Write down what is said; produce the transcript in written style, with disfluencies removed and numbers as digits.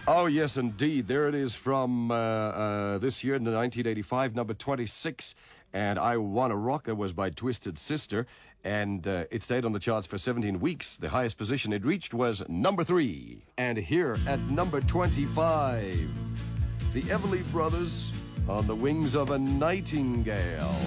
Oh, yes, indeed. There it is from this year, 1985, number 26. And I Wanna Rock, that was by Twisted Sister. And it stayed on the charts for 17 weeks. The highest position it reached was number 3. And here at number 25, the Everly Brothers, On the Wings of a Nightingale.